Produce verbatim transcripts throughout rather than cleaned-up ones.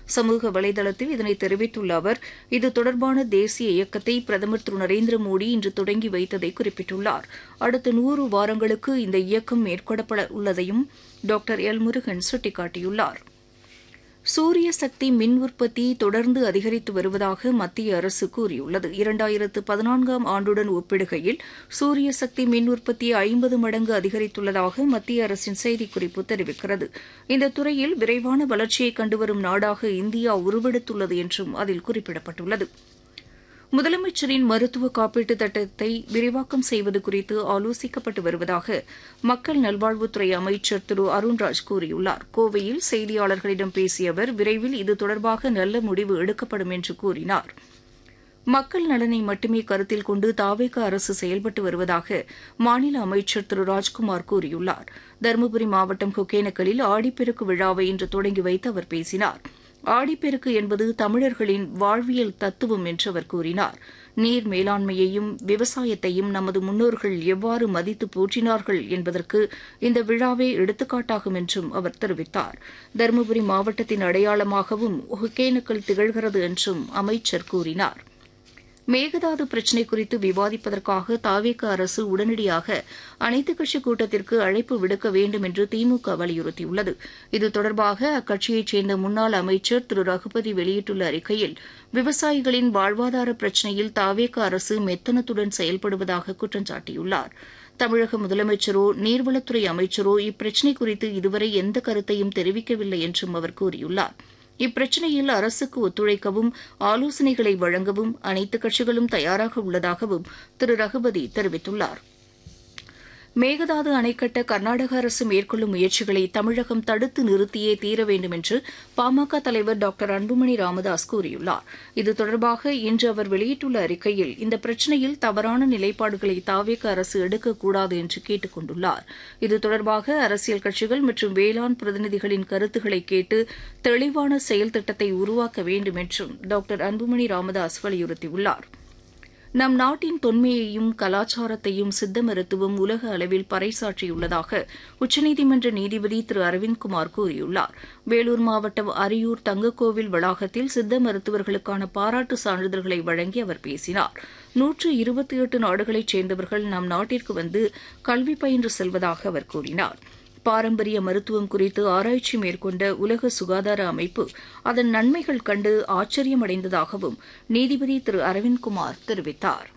சமூக வலைதளத்தில் இதனை தெரிவித்துள்ள அவர் இது தொடர்பான தேசிய இயக்கத்தை பிரதமர் திரு நரேந்திர மோடி இன்று தொடங்கி வைத்ததை குறிப்பிட்டுள்ளார். அடுத்த நூறு வாரங்களுக்கு இந்த இயக்கம் மேற்கொள்ளப்பட உள்ளதையும் டாக்டர் எல் முருகன் சுட்டிக்காட்டியுள்ளார். சூரிய சக்தி மின் உற்பத்தி தொடர்ந்து அதிகரித்து வருவதாக மத்திய அரசு கூறியுள்ளது. இரண்டாயிரத்து பதினான்காம் ஆண்டுடன் ஒப்பிடுகையில் சூரிய சக்தி மின் உற்பத்தி ஐம்பது மடங்கு அதிகரித்துள்ளதாக மத்திய அரசின் செய்திக்குறிப்பு தெரிவிக்கிறது. இந்த துறையில் விரைவான வளர்ச்சியை கண்டுவரும் நாடாக இந்தியா உருவெடுத்துள்ளது என்றும் அதில் குறிப்பிடப்பட்டுள்ளது. முதலமைச்சரின் மருத்துவ காப்பீட்டுத் திட்டத்தை விரிவாக்கம் செய்வது குறித்து ஆலோசிக்கப்பட்டு வருவதாக மக்கள் நல்வாழ்வுத்துறை அமைச்சர் திரு அருண்ராஜ் கூறியுள்ளார். கோவையில் செய்தியாளர்களிடம் பேசிய அவர் விரைவில் இது தொடர்பாக நல்ல முடிவு எடுக்கப்படும் என்று கூறினார். மக்கள் நலனை மட்டுமே கருத்தில் கொண்டு தாவேகா அரசு செயல்பட்டு வருவதாக மாநில அமைச்சர் திரு ராஜ்குமார் கூறியுள்ளார். தருமபுரி மாவட்டம் ஒகேனக்கலில் ஆடிப்பெருக்கு விழாவை இன்று தொடங்கி வைத்து அவர் பேசினார். ஆடிப்பெருக்கு என்பது தமிழர்களின் வாழ்வியல் தத்துவம் என்று அவர் கூறினார். நீர் மேலாண்மையையும் விவசாயத்தையும் நமது முன்னோர்கள் எவ்வாறு மதித்து போற்றினார்கள் என்பதற்கு இந்த விழாவே எடுத்துக்காட்டாகும் என்றும் அவர் தெரிவித்தார். தருமபுரி மாவட்டத்தின் அடையாளமாகவும் ஒகேனக்கல் திகழ்கிறது என்றும் அமைச்சர் கூறினார். மேகதாது பிரச்சினை குறித்து விவாதிப்பதற்காக தாவேக அரசு உடனடியாக அனைத்துக் கட்சிக் கூட்டத்திற்கு அழைப்பு விடுக்க வேண்டும் என்று திமுக வலியுறுத்தியுள்ளது. இது தொடர்பாக அக்கட்சியைச் சேர்ந்த முன்னாள் அமைச்சர் திரு ரகுபதி வெளியிட்டுள்ள அறிக்கையில் விவசாயிகளின் வாழ்வாதார பிரச்சினையில் தாவேக அரசு மெத்தனத்துடன் செயல்படுவதாக குற்றம் சாட்டியுள்ளார். தமிழக முதலமைச்சரோ நீர்வளத்துறை அமைச்சரோ இப்பிரச்சினை குறித்து இதுவரை எந்த கருத்தையும் தெரிவிக்கவில்லை என்றும் அவர் கூறியுள்ளார். இப்பிரச்சினையில் அரசுக்கு ஒத்துழைக்கவும் ஆலோசனைகளை வழங்கவும் அனைத்துக் கட்சிகளும் தயாராக உள்ளதாகவும் திரு ரகுபதி தெரிவித்துள்ளார். மேகதாது அணை கட்ட கர்நாடக அரசு மேற்கொள்ளும் முயற்சிகளை தமிழகம் தடுத்து நிறுத்தியே தீர வேண்டும் என்று பாமக தலைவர் டாக்டர் அன்புமணி ராமதாஸ் கூறியுள்ளார். இது தொடர்பாக இன்று அவர் வெளியிட்டுள்ள அறிக்கையில் இந்த பிரச்சினையில் தவறான நிலைப்பாடுகளை தாவேக அரசு எடுக்கக்கூடாது என்று கேட்டுக் கொண்டுள்ளார். இது தொடர்பாக அரசியல் கட்சிகள் மற்றும் வேளாண் பிரதிநிதிகளின் கருத்துக்களை கேட்டு தெளிவான செயல் திட்டத்தை உருவாக்க வேண்டும் என்றும் டாக்டர் அன்புமணி ராமதாஸ் வலியுறுத்தியுள்ளார். நம் நாட்டின் தொன்மையையும் கலாச்சாரத்தையும் சித்த மருத்துவம் உலக அளவில் பறைசாற்றியுள்ளதாக உச்சநீதிமன்ற நீதிபதி திரு அரவிந்த்குமார் கூறியுள்ளார். வேலூர் மாவட்டம் அரியூர் தங்கக்கோவில் வளாகத்தில் சித்த மருத்துவர்களுக்கான பாராட்டு சான்றிதழ்களை வழங்கி அவர் பேசினார். நூற்று இருபத்தி எட்டு நாடுகளைச் சேர்ந்தவர்கள் நம் நாட்டிற்கு வந்து கல்வி பயின்று செல்வதாக அவர் கூறினார். பாரம்பரிய மருத்துவம் குறித்து ஆராய்ச்சி மேற்கொண்ட உலக சுகாதார அமைப்பு அதன் நன்மைகள் கண்டு ஆச்சரியமடைந்ததாகவும் நீதிபதி திரு அரவிந்த்குமார் தெரிவித்தார்.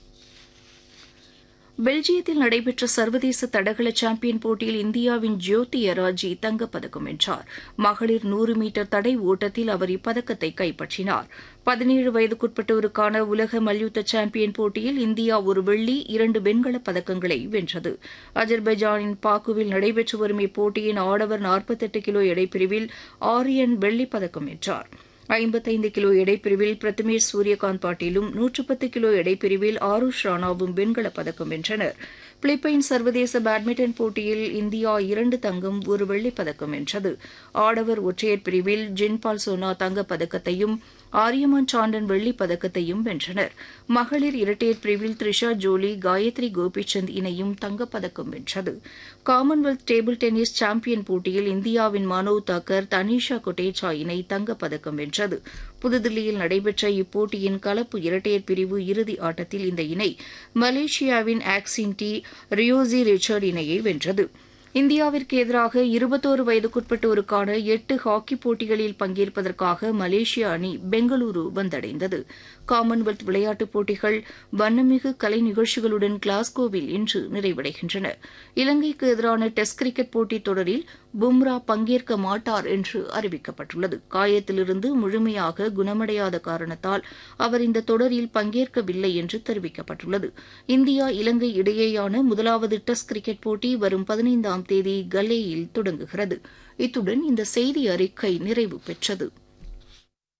பெல்ஜியத்தில் நடைபெற்ற சர்வதேச தடகள சாம்பியன் போட்டியில் இந்தியாவின் ஜோதி எராஜி தங்கப்பதக்கம் வென்றார். மகளிர் நூறு மீட்டர் தடை ஓட்டத்தில் அவர் இப்பதக்கத்தை கைப்பற்றினார். பதினேழு வயதுக்குட்பட்டோருக்கான உலக மல்யுத்த சாம்பியன் போட்டியில் இந்தியா ஒரு வெள்ளி இரண்டு வெண்கலப் பதக்கங்களை வென்றது. அஜர்பைஜானின் பாக்குவில் நடைபெற்று வரும் இப்போட்டியின் ஆடவர் நாற்பத்தெட்டு கிலோ எடைப்பிரிவில் ஆரியன் வெள்ளிப் பதக்கம் வென்றார். ஐம்பத்தைந்து கிலோ எடைப்பிரிவில் பிரதமேஷ் சூரியகாந்த் பாட்டீலும் நூற்று பத்து கிலோ எடைப்பிரிவில் ஆருஷ் ராணாவும் வெண்கலப் பதக்கம் வென்றனர். பிலிப்பைன்ஸ் சர்வதேச பேட்மிண்டன் போட்டியில் இந்தியா இரண்டு தங்கம் ஒரு வெள்ளிப் பதக்கம் வென்றது. ஆடவர் ஒற்றையர் பிரிவில் ஜின்பால் சோனா தங்கப் பதக்கத்தையும் ஆரியமான் சாண்டன் வெள்ளிப் பதக்கத்தையும் வென்றனர். மகளிர் இரட்டையர் பிரிவில் த்ரிஷா ஜோலி காயத்ரி கோபிச்சந்த் இணையும் தங்கப்பதக்கம் வென்றது. காமன்வெல்த் டேபிள் டென்னிஸ் சாம்பியன் போட்டியில் இந்தியாவின் மனோவ் தாக்கர் தனீஷா கொட்டேச்சா இணை தங்கப்பதக்கம் வென்றது. புதுதில்லியில் நடைபெற்ற இப்போட்டியின் கலப்பு இரட்டையர் பிரிவு இறுதி ஆட்டத்தில் இந்த இணை மலேசியாவின் ஆக்சின் டி ரியோசி ரிச்சர்ட் இணையை வென்றது. இந்தியாவிற்கு எதிராக இருபத்தோரு வயதுக்குட்பட்டோருக்கான எட்டு ஹாக்கி போட்டிகளில் பங்கேற்பதற்காக மலேசிய அணி பெங்களூரு வந்தடைந்தது. காமன்வெல்த் விளையாட்டுப் போட்டிகள் வண்ணமிகு கலை நிகழ்ச்சிகளுடன் கிளாஸ்கோவில் இன்று நிறைவடைகின்றன. இலங்கைக்கு எதிரான டெஸ்ட் கிரிக்கெட் போட்டித் தொடரில் பும்ரா பங்கேற்க மாட்டார் என்று அறிவிக்கப்பட்டுள்ளது. காயத்திலிருந்து முழுமையாக குணமடையாத காரணத்தால் அவர் இந்த தொடரில் பங்கேற்கவில்லை என்று தெரிவிக்கப்பட்டுள்ளது. இந்தியா இலங்கை இடையேயான முதலாவது டெஸ்ட் கிரிக்கெட் போட்டி வரும் பதினைந்தாம் தேதி கல்லேயில் தொடங்குகிறது. இத்துடன் இந்த செய்தி அறிக்கை நிறைவு பெற்றது.